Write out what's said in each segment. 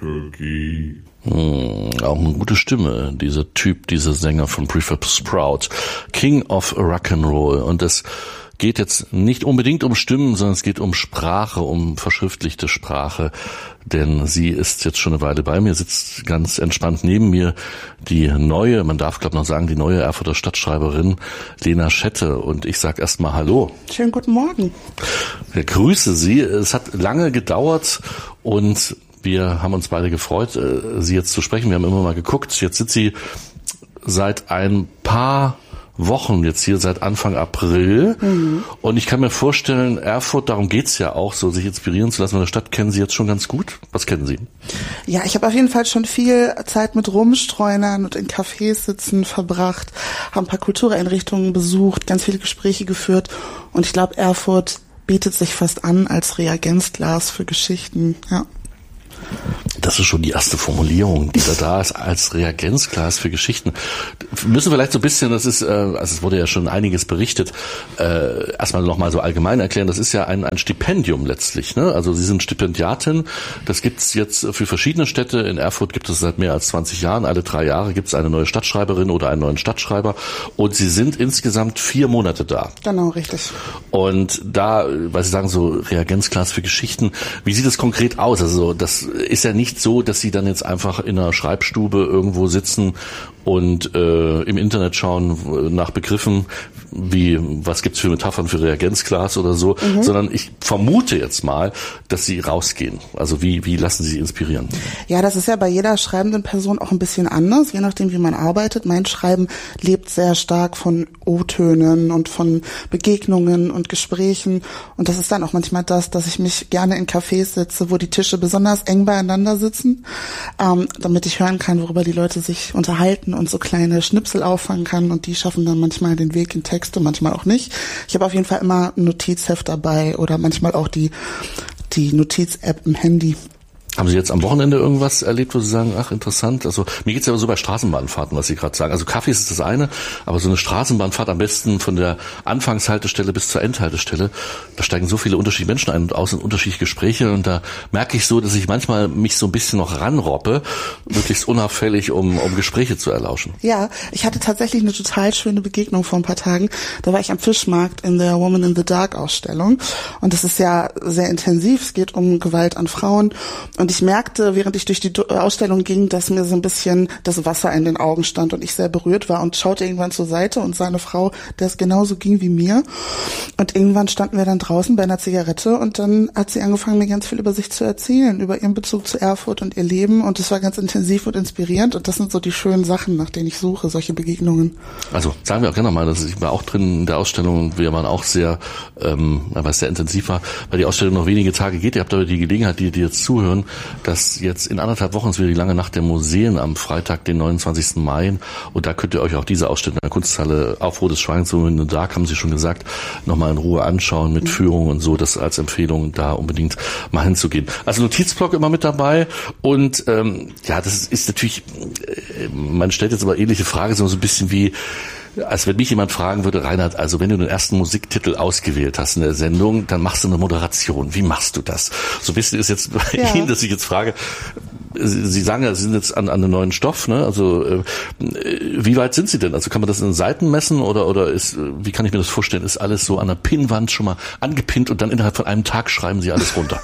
Auch eine gute Stimme, dieser Typ, dieser Sänger von Prefab Sprout, King of Rock'n'Roll. Und es geht jetzt nicht unbedingt um Stimmen, sondern es geht um Sprache, um verschriftlichte Sprache. Denn sie ist jetzt schon eine Weile bei mir, sitzt ganz entspannt neben mir die neue, man darf glaube ich noch sagen, die neue Erfurter Stadtschreiberin Lena Schette. Und ich sag erstmal Hallo. Schönen guten Morgen. Ich grüße Sie. Es hat lange gedauert und wir haben uns beide gefreut, Sie jetzt zu sprechen. Wir haben immer mal geguckt. Jetzt sind Sie seit ein paar Wochen jetzt hier, seit Anfang April. Und ich kann mir vorstellen, Erfurt, darum geht's ja auch, so sich inspirieren zu lassen. In der Stadt kennen Sie jetzt schon ganz gut. Was kennen Sie? Ja, ich habe auf jeden Fall schon viel Zeit mit Rumstreunern und in Cafés sitzen verbracht, habe ein paar Kultureinrichtungen besucht, ganz viele Gespräche geführt. Und ich glaube, Erfurt bietet sich fast an als Reagenzglas für Geschichten, ja. Das ist schon die erste Formulierung, die da ist, als Reagenzglas für Geschichten. Müssen wir vielleicht so ein bisschen, das ist, also es wurde ja schon einiges berichtet, erstmal nochmal so allgemein erklären, das ist ja ein Stipendium letztlich, ne? Also Sie sind Stipendiatin, das gibt's jetzt für verschiedene Städte. In Erfurt gibt es seit mehr als 20 Jahren, alle 3 Jahre gibt's eine neue Stadtschreiberin oder einen neuen Stadtschreiber und Sie sind insgesamt 4 Monate da. Genau, richtig. Und da, weil Sie sagen so Reagenzglas für Geschichten, wie sieht es konkret aus? Also das ist ja nicht so, dass Sie dann jetzt einfach in einer Schreibstube irgendwo sitzen und im Internet schauen nach Begriffen, wie was gibt's für Metaphern für Reagenzglas oder so, sondern ich vermute jetzt mal, dass Sie rausgehen. Also wie lassen Sie sich inspirieren? Ja, das ist ja bei jeder schreibenden Person auch ein bisschen anders, je nachdem wie man arbeitet. Mein Schreiben lebt sehr stark von O-Tönen und von Begegnungen und Gesprächen und das ist dann auch manchmal das, dass ich mich gerne in Cafés setze, wo die Tische besonders eng beieinander sitzen, damit ich hören kann, worüber die Leute sich unterhalten und so kleine Schnipsel auffangen kann und die schaffen dann manchmal den Weg in Texte, manchmal auch nicht. Ich habe auf jeden Fall immer ein Notizheft dabei oder manchmal auch die Notiz-App im Handy. Haben Sie jetzt am Wochenende irgendwas erlebt, wo Sie sagen, ach interessant, also mir geht's ja so bei Straßenbahnfahrten, was Sie gerade sagen. Also Kaffee ist das eine, aber so eine Straßenbahnfahrt am besten von der Anfangshaltestelle bis zur Endhaltestelle, da steigen so viele unterschiedliche Menschen ein und aus in unterschiedliche Gespräche und da merke ich so, dass ich manchmal mich so ein bisschen noch ranroppe, möglichst unauffällig, um Gespräche zu erlauschen. Ja, ich hatte tatsächlich eine total schöne Begegnung vor ein paar Tagen. Da war ich am Fischmarkt in der Woman in the Dark Ausstellung und das ist ja sehr intensiv, es geht um Gewalt an Frauen. Und ich merkte, während ich durch die Ausstellung ging, dass mir so ein bisschen das Wasser in den Augen stand und ich sehr berührt war und schaute irgendwann zur Seite und sah eine Frau, der es genauso ging wie mir. Und irgendwann standen wir dann draußen bei einer Zigarette und dann hat sie angefangen, mir ganz viel über sich zu erzählen, über ihren Bezug zu Erfurt und ihr Leben. Und es war ganz intensiv und inspirierend. Und das sind so die schönen Sachen, nach denen ich suche, solche Begegnungen. Also sagen wir auch gerne mal, dass ich war auch drin in der Ausstellung. Wir waren auch sehr, weil es sehr intensiv war, weil die Ausstellung noch wenige Tage geht. Ihr habt aber die Gelegenheit, die jetzt zuhören, dass jetzt in 1,5 Wochen ist wieder die lange Nacht der Museen am Freitag, den 29. Mai. Und da könnt ihr euch auch diese Ausstellung in der Kunsthalle Aufruhr des Schweigens, Woman in the Dark, haben Sie schon gesagt, nochmal in Ruhe anschauen mit Führung und so. Das als Empfehlung, da unbedingt mal hinzugehen. Also Notizblock immer mit dabei. Und ja, das ist natürlich, man stellt jetzt aber ähnliche Frage, so ein bisschen wie, als wenn mich jemand fragen würde, Reinhard, also wenn du den ersten Musiktitel ausgewählt hast in der Sendung, dann machst du eine Moderation. Wie machst du das? So ein bisschen ist jetzt bei Ihnen, dass ich jetzt frage, Sie sagen ja, Sie sind jetzt an einem neuen Stoff, ne? Also wie weit sind Sie denn? Also kann man das in Seiten messen oder ist, wie kann ich mir das vorstellen? Ist alles so an der Pinnwand schon mal angepinnt und dann innerhalb von einem Tag schreiben Sie alles runter?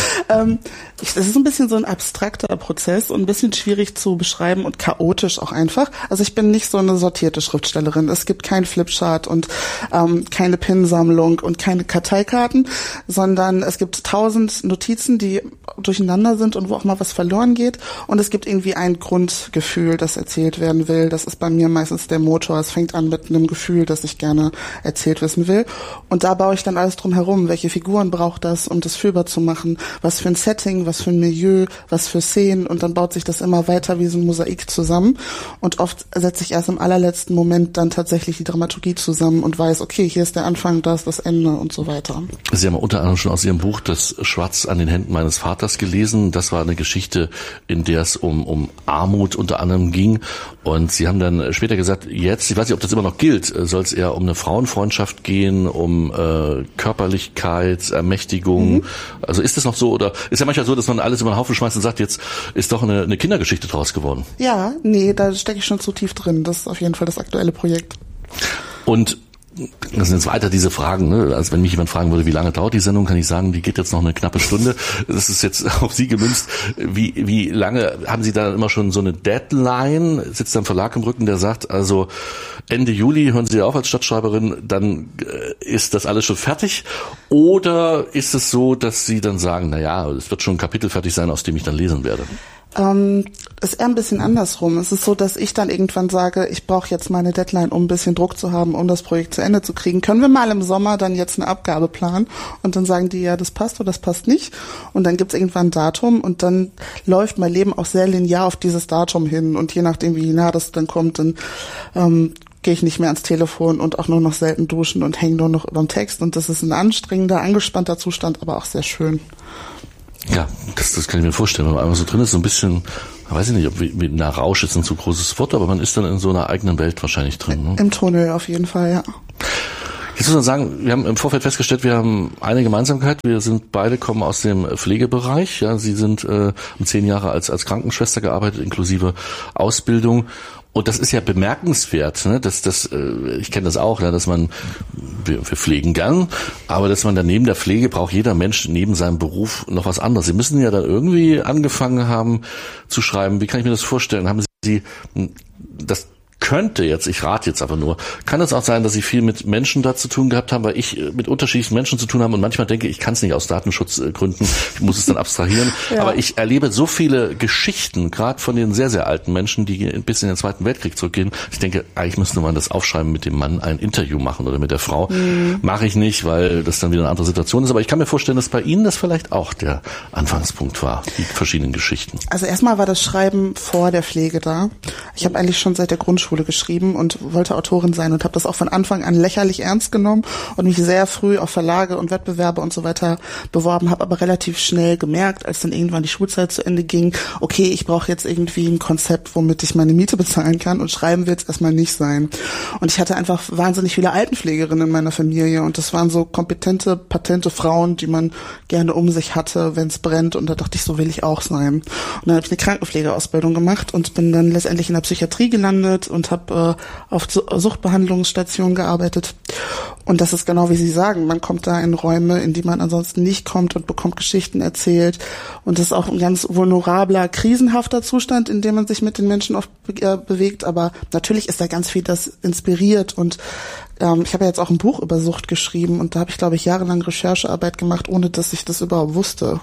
Das ist ein bisschen so ein abstrakter Prozess und ein bisschen schwierig zu beschreiben und chaotisch auch einfach. Also ich bin nicht so eine sortierte Schriftstellerin. Es gibt kein Flipchart und keine Pinnsammlung und keine Karteikarten, sondern es gibt 1000 Notizen, die durcheinander sind und wo auch mal was verloren geht. Und es gibt irgendwie ein Grundgefühl, das erzählt werden will. Das ist bei mir meistens der Motor. Es fängt an mit einem Gefühl, das ich gerne erzählt wissen will. Und da baue ich dann alles drum herum. Welche Figuren braucht das, um das fühlbar zu machen? Was für ein Setting, was für ein Milieu, was für Szenen. Und dann baut sich das immer weiter wie so ein Mosaik zusammen. Und oft setze ich erst im allerletzten Moment dann tatsächlich die Dramaturgie zusammen und weiß, okay, hier ist der Anfang, da ist das Ende und so weiter. Sie haben unter anderem schon aus Ihrem Buch Das Schwarz an den Händen meines Vaters gelesen. Das war eine Geschichte, in der es um Armut unter anderem ging. Und Sie haben dann später gesagt, jetzt, ich weiß nicht, ob das immer noch gilt, soll es eher um eine Frauenfreundschaft gehen, um Körperlichkeit, Ermächtigung. Also ist das noch so, oder ist ja manchmal so, dass man alles über den Haufen schmeißt und sagt, jetzt ist doch eine Kindergeschichte draus geworden? Ja, nee, da stecke ich schon zu tief drin. Das ist auf jeden Fall das aktuelle Projekt. Und das sind jetzt weiter diese Fragen, ne? Also wenn mich jemand fragen würde, wie lange dauert die Sendung, kann ich sagen, die geht jetzt noch eine knappe Stunde. Das ist jetzt auf Sie gemünzt. Wie lange haben Sie da immer schon so eine Deadline? Sitzt da ein Verlag im Rücken, der sagt, also Ende Juli hören Sie auf als Stadtschreiberin, dann ist das alles schon fertig? Oder ist es so, dass Sie dann sagen, na ja, es wird schon ein Kapitel fertig sein, aus dem ich dann lesen werde? Ist eher ein bisschen andersrum. Es ist so, dass ich dann irgendwann sage, ich brauche jetzt mal eine Deadline, um ein bisschen Druck zu haben, um das Projekt zu Ende zu kriegen. Können wir mal im Sommer dann jetzt eine Abgabe planen? Und dann sagen die, ja, das passt oder das passt nicht. Und dann gibt's irgendwann ein Datum und dann läuft mein Leben auch sehr linear auf dieses Datum hin. Und je nachdem, wie nah das dann kommt, dann gehe ich nicht mehr ans Telefon und auch nur noch selten duschen und hänge nur noch überm Text. Und das ist ein anstrengender, angespannter Zustand, aber auch sehr schön. Ja, das kann ich mir vorstellen, wenn man einmal so drin ist, so ein bisschen, weiß ich nicht, ob wie na, Rausch ist ein zu großes Wort, aber man ist dann in so einer eigenen Welt wahrscheinlich drin. Ne? Im Tunnel auf jeden Fall, ja. Jetzt muss man sagen, wir haben im Vorfeld festgestellt, wir haben eine Gemeinsamkeit. Wir kommen aus dem Pflegebereich. Ja, Sie sind 10 Jahre als Krankenschwester gearbeitet, inklusive Ausbildung. Und das ist ja bemerkenswert, ne? Ich kenne das auch, ja, dass wir pflegen gern, aber dass man dann neben der Pflege braucht jeder Mensch neben seinem Beruf noch was anderes. Sie müssen ja dann irgendwie angefangen haben zu schreiben. Wie kann ich mir das vorstellen? Haben Sie das könnte jetzt, ich rate jetzt aber nur, kann es auch sein, dass Sie viel mit Menschen da zu tun gehabt haben, weil ich mit unterschiedlichen Menschen zu tun habe und manchmal denke, ich kann es nicht aus Datenschutzgründen, ich muss es dann abstrahieren, ja. Aber ich erlebe so viele Geschichten, gerade von den sehr, sehr alten Menschen, die bis in den Zweiten Weltkrieg zurückgehen. Ich denke, eigentlich müsste man das aufschreiben, mit dem Mann ein Interview machen oder mit der Frau. Mache ich nicht, weil das dann wieder eine andere Situation ist, aber ich kann mir vorstellen, dass bei Ihnen das vielleicht auch der Anfangspunkt war, die verschiedenen Geschichten. Also erstmal war das Schreiben vor der Pflege da. Ich habe eigentlich schon seit der Grundschule geschrieben und wollte Autorin sein und habe das auch von Anfang an lächerlich ernst genommen und mich sehr früh auf Verlage und Wettbewerbe und so weiter beworben, habe aber relativ schnell gemerkt, als dann irgendwann die Schulzeit zu Ende ging, okay, ich brauche jetzt irgendwie ein Konzept, womit ich meine Miete bezahlen kann und schreiben wird es erstmal nicht sein. Und ich hatte einfach wahnsinnig viele Altenpflegerinnen in meiner Familie und das waren so kompetente, patente Frauen, die man gerne um sich hatte, wenn es brennt, und da dachte ich, so will ich auch sein. Und dann habe ich eine Krankenpflegeausbildung gemacht und bin dann letztendlich in der Psychiatrie gelandet und habe auf Suchtbehandlungsstationen gearbeitet. Und das ist genau wie Sie sagen, man kommt da in Räume, in die man ansonsten nicht kommt und bekommt Geschichten erzählt. Und das ist auch ein ganz vulnerabler, krisenhafter Zustand, in dem man sich mit den Menschen oft bewegt. Aber natürlich ist da ganz viel, das inspiriert. Und ich habe ja jetzt auch ein Buch über Sucht geschrieben und da habe ich, glaube ich, jahrelang Recherchearbeit gemacht, ohne dass ich das überhaupt wusste.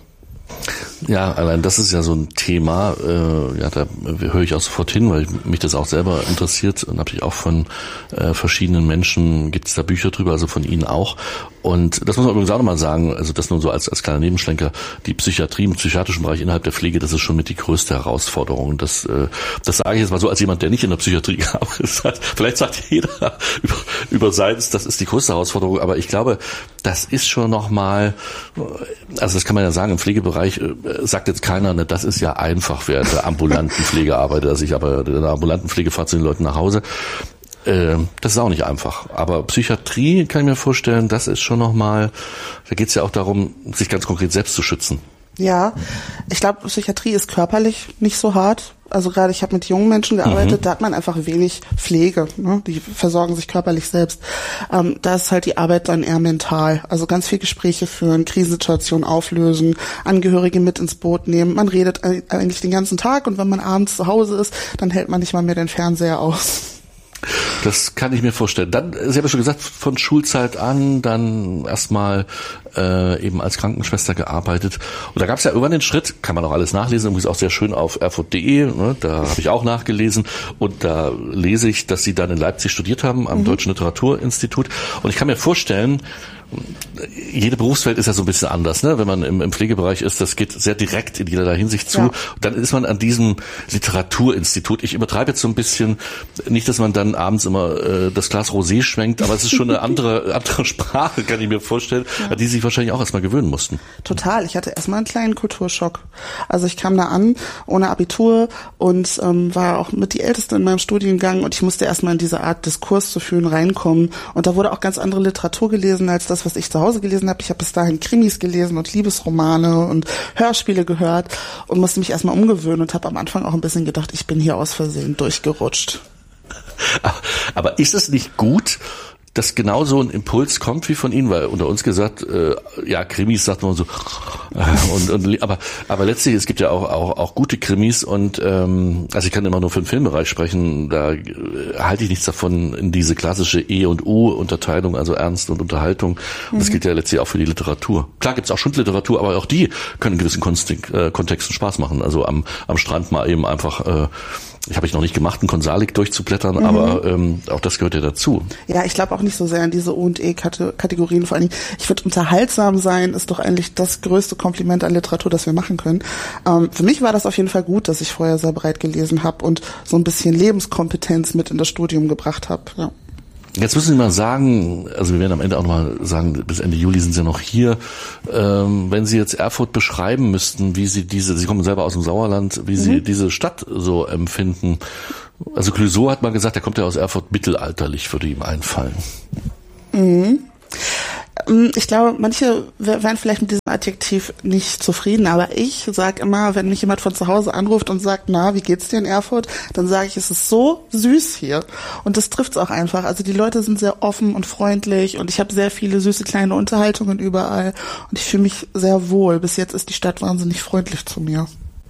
Ja, allein das ist ja so ein Thema, da höre ich auch sofort hin, weil mich das auch selber interessiert und natürlich auch von verschiedenen Menschen gibt es da Bücher drüber, also von Ihnen auch. Und das muss man übrigens auch nochmal sagen, also das nur so als kleiner Nebenschlenker, die Psychiatrie im psychiatrischen Bereich innerhalb der Pflege, das ist schon mit die größte Herausforderung. Das sage ich jetzt mal so als jemand, der nicht in der Psychiatrie gearbeitet hat. Vielleicht sagt jeder über seins, das ist die größte Herausforderung, aber ich glaube, das ist schon nochmal, also das kann man ja sagen, im Pflegebereich sagt jetzt keiner, ne, das ist ja einfach, wer in der ambulanten Pflege arbeitet, also ich aber in der ambulanten Pflege fahre zu den Leuten nach Hause. Das ist auch nicht einfach. Aber Psychiatrie kann ich mir vorstellen, das ist schon nochmal, da geht es ja auch darum, sich ganz konkret selbst zu schützen. Ja, ich glaube, Psychiatrie ist körperlich nicht so hart. Also gerade ich habe mit jungen Menschen gearbeitet, da hat man einfach wenig Pflege, ne? Die versorgen sich körperlich selbst. Da ist halt die Arbeit dann eher mental. Also ganz viel Gespräche führen, Krisensituationen auflösen, Angehörige mit ins Boot nehmen. Man redet eigentlich den ganzen Tag und wenn man abends zu Hause ist, dann hält man nicht mal mehr den Fernseher aus. Das kann ich mir vorstellen. Dann, Sie haben ja schon gesagt, von Schulzeit an, dann erstmal eben als Krankenschwester gearbeitet. Und da gab es ja irgendwann den Schritt, kann man auch alles nachlesen, übrigens auch sehr schön auf erfurt.de, ne, da habe ich auch nachgelesen. Und da lese ich, dass Sie dann in Leipzig studiert haben, am Deutschen Literaturinstitut. Und ich kann mir vorstellen, jede Berufswelt ist ja so ein bisschen anders, ne? Wenn man im Pflegebereich ist, das geht sehr direkt in jeder Hinsicht zu. Ja. Dann ist man an diesem Literaturinstitut. Ich übertreibe jetzt so ein bisschen, nicht, dass man dann abends immer das Glas Rosé schwenkt, aber es ist schon eine andere Sprache, kann ich mir vorstellen, an die sich wahrscheinlich auch erstmal gewöhnen mussten. Total. Ich hatte erstmal einen kleinen Kulturschock. Also ich kam da an ohne Abitur und war auch mit die Älteste in meinem Studiengang und ich musste erstmal in diese Art Diskurs zu führen reinkommen. Und da wurde auch ganz andere Literatur gelesen als das, was ich zu Hause gelesen habe. Ich habe bis dahin Krimis gelesen und Liebesromane und Hörspiele gehört und musste mich erstmal umgewöhnen und habe am Anfang auch ein bisschen gedacht, ich bin hier aus Versehen durchgerutscht. Aber ist es nicht gut, dass genau so ein Impuls kommt wie von Ihnen, weil unter uns gesagt, ja, Krimis sagt man so, aber letztlich, es gibt ja auch gute Krimis und also ich kann immer nur für den Filmbereich sprechen, da halte ich nichts davon in diese klassische E- und U-Unterteilung, also Ernst und Unterhaltung. Und das gilt ja letztlich auch für die Literatur. Klar gibt's auch Schundliteratur, aber auch die können in gewissen Kontexten Spaß machen. Also am Strand mal eben einfach ich habe ich noch nicht gemacht, einen Konsalik durchzublättern, aber auch das gehört ja dazu. Ja, ich glaube auch nicht so sehr an diese O- und E-Kategorien. Vor allem, ich finde, unterhaltsam sein ist doch eigentlich das größte Kompliment an Literatur, das wir machen können. Für mich war das auf jeden Fall gut, dass ich vorher sehr breit gelesen habe und so ein bisschen Lebenskompetenz mit in das Studium gebracht habe. Ja. Jetzt müssen Sie mal sagen, also wir werden am Ende auch nochmal sagen, bis Ende Juli sind Sie noch hier. Wenn Sie jetzt Erfurt beschreiben müssten, wie Sie Sie kommen selber aus dem Sauerland, wie Sie diese Stadt so empfinden. Also Clouseau hat mal gesagt, er kommt ja aus Erfurt, mittelalterlich würde ihm einfallen. Ich glaube, manche wären vielleicht mit diesem Adjektiv nicht zufrieden, aber ich sage immer, wenn mich jemand von zu Hause anruft und sagt, na, wie geht's dir in Erfurt, dann sage ich, es ist so süß hier. Und das trifft's auch einfach. Also die Leute sind sehr offen und freundlich und ich habe sehr viele süße kleine Unterhaltungen überall und ich fühle mich sehr wohl. Bis jetzt ist die Stadt wahnsinnig freundlich zu mir.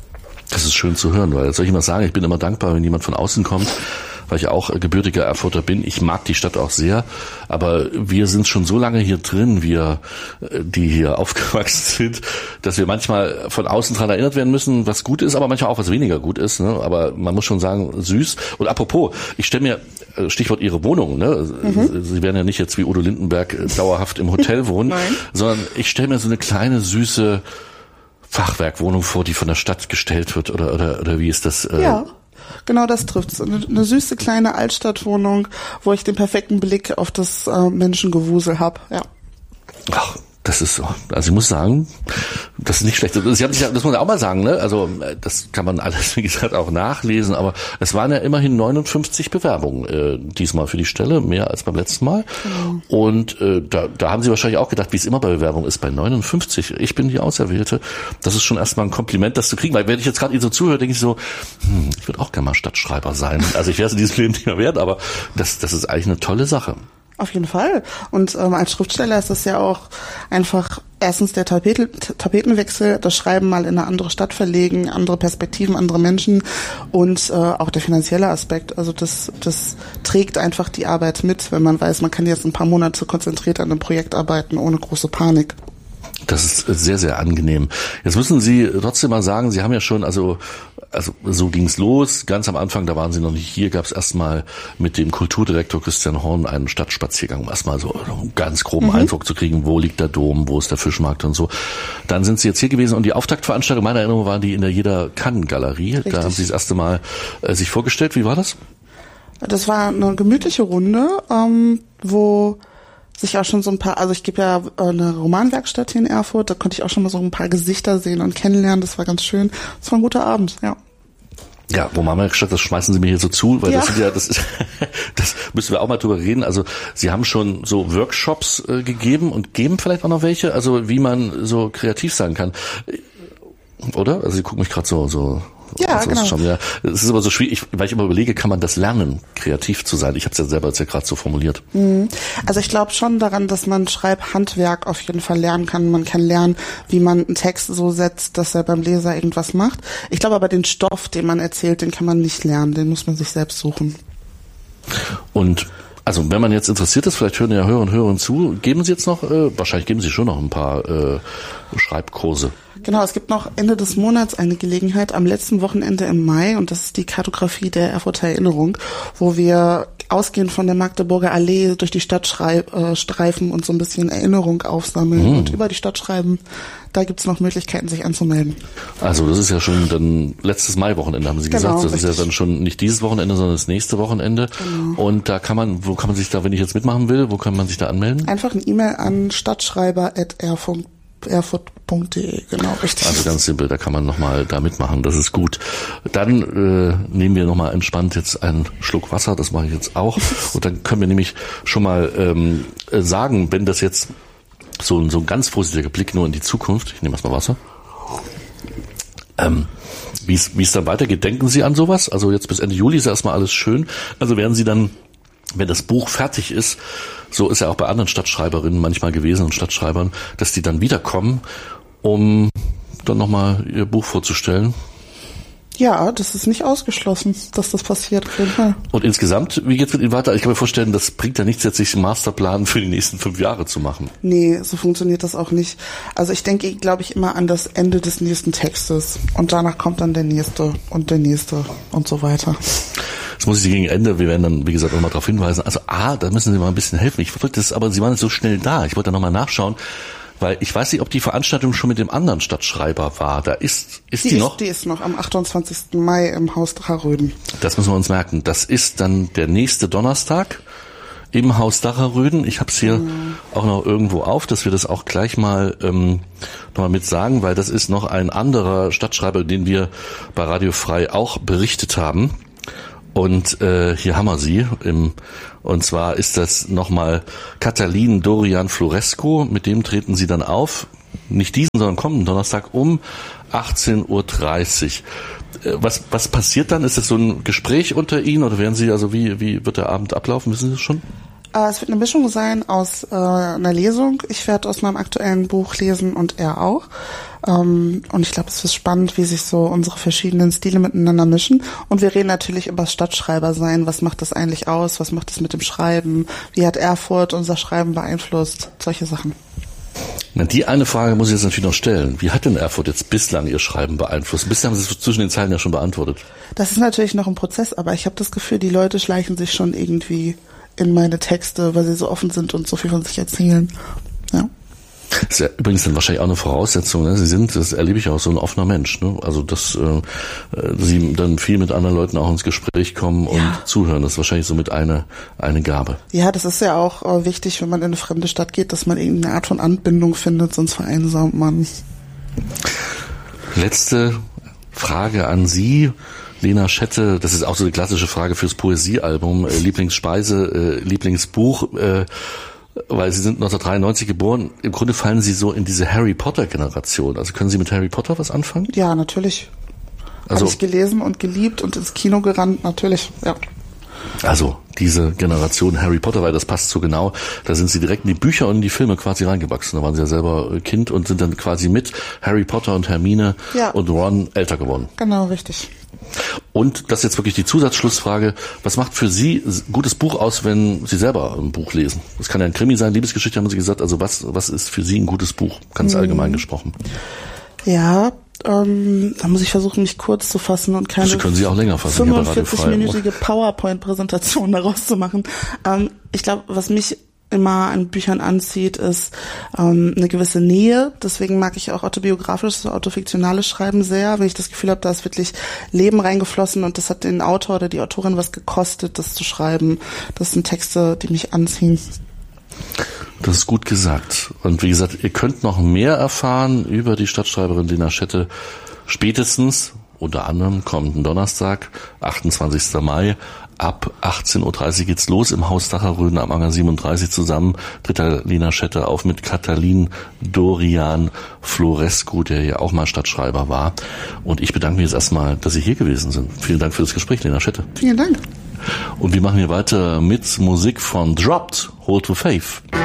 Das ist schön zu hören, weil soll ich mal sagen, ich bin immer dankbar, wenn jemand von außen kommt, weil ich auch gebürtiger Erfurter bin. Ich mag die Stadt auch sehr, aber wir sind schon so lange hier drin, wir, die hier aufgewachsen sind, dass wir manchmal von außen dran erinnert werden müssen, was gut ist, aber manchmal auch was weniger gut ist. Ne? Aber man muss schon sagen, süß. Und apropos, ich stelle mir, Stichwort Ihre Wohnung, ne? Sie werden ja nicht jetzt wie Udo Lindenberg dauerhaft im Hotel wohnen, sondern ich stelle mir so eine kleine, süße Fachwerkwohnung vor, die von der Stadt gestellt wird, oder wie ist das? Ja. Genau, das trifft's. Eine süße kleine Altstadtwohnung, wo ich den perfekten Blick auf das Menschengewusel habe. Ja. Ach, das ist so. Also ich muss sagen, das ist nicht schlecht. Sie haben sich ja, das muss man auch mal sagen, ne? Also das kann man alles, wie gesagt, auch nachlesen. Aber es waren ja immerhin 59 Bewerbungen diesmal für die Stelle, mehr als beim letzten Mal. Genau. Und da haben Sie wahrscheinlich auch gedacht, wie es immer bei Bewerbungen ist, bei 59. Ich bin die Auserwählte. Das ist schon erstmal ein Kompliment, das zu kriegen. Weil wenn ich jetzt gerade Ihnen so zuhöre, denke ich so, ich würde auch gerne mal Stadtschreiber sein. Also ich werde es in diesem Leben nicht mehr wert, aber das ist eigentlich eine tolle Sache. Auf jeden Fall. Und als Schriftsteller ist das ja auch einfach erstens der Tapetenwechsel, das Schreiben mal in eine andere Stadt verlegen, andere Perspektiven, andere Menschen und auch der finanzielle Aspekt. Also das trägt einfach die Arbeit mit, wenn man weiß, man kann jetzt ein paar Monate konzentriert an einem Projekt arbeiten, ohne große Panik. Das ist sehr, sehr angenehm. Jetzt müssen Sie trotzdem mal sagen, Sie haben ja schon, also so ging's los. Ganz am Anfang, da waren Sie noch nicht hier, gab es erstmal mit dem Kulturdirektor Christian Horn einen Stadtspaziergang, um erstmal so einen ganz groben Eindruck zu kriegen, wo liegt der Dom, wo ist der Fischmarkt und so. Dann sind Sie jetzt hier gewesen und die Auftaktveranstaltung, meiner Erinnerung, war die in der Jeder-Kann-Galerie. Richtig. Da haben Sie das erste Mal sich vorgestellt. Wie war das? Das war eine gemütliche Runde, wo sich auch schon so ein paar, also ich gebe ja eine Romanwerkstatt hier in Erfurt, da konnte ich auch schon mal so ein paar Gesichter sehen und kennenlernen, das war ganz schön. Das war ein guter Abend, ja. Ja, Romanwerkstatt, das schmeißen Sie mir hier so zu, weil das müssen wir auch mal drüber reden. Also Sie haben schon so Workshops gegeben und geben vielleicht auch noch welche, also wie man so kreativ sein kann. Oder? Also Sie gucken mich gerade so. Ja, genau. Es ist aber so schwierig, weil ich immer überlege, kann man das lernen, kreativ zu sein? Ich habe es ja selber jetzt ja gerade so formuliert. Also ich glaube schon daran, dass man Schreibhandwerk auf jeden Fall lernen kann. Man kann lernen, wie man einen Text so setzt, dass er beim Leser irgendwas macht. Ich glaube aber, den Stoff, den man erzählt, den kann man nicht lernen. Den muss man sich selbst suchen. Und also wenn man jetzt interessiert ist, vielleicht hören ja Hörer und Hörerinnen zu, geben Sie jetzt noch, wahrscheinlich geben Sie schon noch ein paar Schreibkurse. Genau, es gibt noch Ende des Monats eine Gelegenheit am letzten Wochenende im Mai und das ist die Kartografie der Erfurter Erinnerung, wo wir ausgehend von der Magdeburger Allee durch die Stadt streifen und so ein bisschen Erinnerung aufsammeln und über die Stadt schreiben. Da gibt's noch Möglichkeiten, sich anzumelden. Also das ist ja schon dann letztes Maiwochenende, haben Sie gesagt. Das richtig. ist ja dann schon nicht dieses Wochenende, sondern das nächste Wochenende. Genau. Und wo kann man sich da, wenn ich jetzt mitmachen will, wo kann man sich da anmelden? Einfach eine E-Mail an stadtschreiber@erfurt.de, genau, richtig. Also ganz simpel, da kann man nochmal da mitmachen, das ist gut. Dann nehmen wir nochmal entspannt jetzt einen Schluck Wasser, das mache ich jetzt auch. Und dann können wir nämlich schon mal sagen, wenn das jetzt so ein ganz vorsichtiger Blick nur in die Zukunft, ich nehme erstmal Wasser, wie es dann weitergeht, denken Sie an sowas? Also jetzt bis Ende Juli ist ja erstmal alles schön. Also werden Sie dann, wenn das Buch fertig ist, so ist ja auch bei anderen Stadtschreiberinnen manchmal gewesen und Stadtschreibern, dass die dann wiederkommen, um dann nochmal ihr Buch vorzustellen? Ja, das ist nicht ausgeschlossen, dass das passiert, auf jeden Fall. Und insgesamt, wie geht's mit Ihnen weiter? Ich kann mir vorstellen, das bringt ja nichts, jetzt sich einen Masterplan für die nächsten 5 Jahre zu machen. Nee, so funktioniert das auch nicht. Also ich denke, glaube ich, immer an das Ende des nächsten Textes. Und danach kommt dann der nächste und so weiter. Das muss ich Sie gegen Ende, wir werden dann, wie gesagt, nochmal darauf hinweisen. Also da müssen Sie mal ein bisschen helfen. Ich wollte das, aber Sie waren jetzt so schnell da. Ich wollte da nochmal nachschauen. Weil ich weiß nicht, ob die Veranstaltung schon mit dem anderen Stadtschreiber war. Da ist die noch? Die ist noch am 28. Mai im Haus Dacherröden. Das müssen wir uns merken. Das ist dann der nächste Donnerstag im Haus Dacherröden. Ich habe es hier auch noch irgendwo auf, dass wir das auch gleich mal nochmal mit sagen, weil das ist noch ein anderer Stadtschreiber, den wir bei Radio Frei auch berichtet haben. Und hier haben wir sie. Und zwar ist das nochmal Katalin Dorian Florescu. Mit dem treten sie dann auf. Nicht diesen, sondern kommenden Donnerstag um 18.30 Uhr. Was passiert dann? Ist das so ein Gespräch unter Ihnen oder werden Sie, also wie wird der Abend ablaufen? Wissen Sie das schon? Es wird eine Mischung sein aus einer Lesung. Ich werde aus meinem aktuellen Buch lesen und er auch. Und ich glaube, es ist spannend, wie sich so unsere verschiedenen Stile miteinander mischen. Und wir reden natürlich über das Stadtschreibersein. Was macht das eigentlich aus? Was macht das mit dem Schreiben? Wie hat Erfurt unser Schreiben beeinflusst? Solche Sachen. Na, die eine Frage muss ich jetzt natürlich noch stellen. Wie hat denn Erfurt jetzt bislang Ihr Schreiben beeinflusst? Bislang haben Sie es zwischen den Zeilen ja schon beantwortet. Das ist natürlich noch ein Prozess, aber ich habe das Gefühl, die Leute schleichen sich schon irgendwie in meine Texte, weil sie so offen sind und so viel von sich erzählen. Ja. Das ist ja übrigens dann wahrscheinlich auch eine Voraussetzung. Ne? Sie sind, das erlebe ich auch, so ein offener Mensch. Ne? Also dass Sie dann viel mit anderen Leuten auch ins Gespräch kommen und zuhören. Das ist wahrscheinlich somit eine Gabe. Ja, das ist ja auch wichtig, wenn man in eine fremde Stadt geht, dass man irgendeine Art von Anbindung findet, sonst vereinsamt man. Letzte Frage an Sie. Lena Schette, das ist auch so eine klassische Frage fürs Poesiealbum, Lieblingsspeise, Lieblingsbuch, weil Sie sind 1993 geboren. Im Grunde fallen Sie so in diese Harry Potter Generation. Also können Sie mit Harry Potter was anfangen? Ja, natürlich. Also, habe ich gelesen und geliebt und ins Kino gerannt, natürlich, ja. Also diese Generation Harry Potter, weil das passt so genau, da sind Sie direkt in die Bücher und in die Filme quasi reingewachsen. Da waren Sie ja selber Kind und sind dann quasi mit Harry Potter und Hermine und Ron älter geworden. Genau, richtig. Und das ist jetzt wirklich die Zusatzschlussfrage. Was macht für Sie ein gutes Buch aus, wenn Sie selber ein Buch lesen? Das kann ja ein Krimi sein, Liebesgeschichte haben Sie gesagt. Also was ist für Sie ein gutes Buch? Ganz allgemein gesprochen. Ja, da muss ich versuchen, mich kurz zu fassen und keine Sie können Sie auch länger fassen. 45-minütige PowerPoint-Präsentation daraus zu machen. Ich glaube, was mich immer an Büchern anzieht, ist eine gewisse Nähe. Deswegen mag ich auch autobiografisches, autofiktionales Schreiben sehr, wenn ich das Gefühl habe, da ist wirklich Leben reingeflossen und das hat den Autor oder die Autorin was gekostet, das zu schreiben. Das sind Texte, die mich anziehen. Das ist gut gesagt. Und wie gesagt, ihr könnt noch mehr erfahren über die Stadtschreiberin Lena Schette spätestens, unter anderem kommenden Donnerstag, 28. Mai, ab 18.30 Uhr geht's los im Haus Dacherröden am Anger 37 zusammen. Tritt Lena Schette auf mit Katalin Dorian Florescu, der ja auch mal Stadtschreiber war. Und ich bedanke mich jetzt erstmal, dass Sie hier gewesen sind. Vielen Dank für das Gespräch, Lena Schette. Vielen Dank. Und wir machen hier weiter mit Musik von Dropped, Hold to Faith.